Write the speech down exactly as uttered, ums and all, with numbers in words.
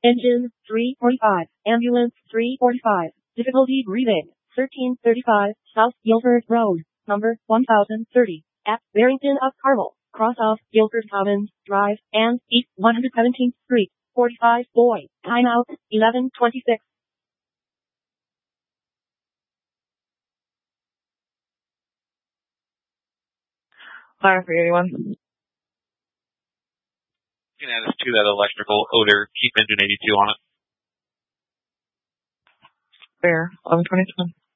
Engine three forty-five. Ambulance three forty-five. Difficulty breathing. thirteen thirty-five South Guilford Road, number one thousand thirty, at Barrington of Carmel. Cross off Guilford Commons Drive and East one hundred seventeenth Street. forty-five boy. Time out eleven twenty-six. Fire for anyone. You can add us to that electrical odor. Keep engine eighty-two on it. Fair. eleven twenty-seven.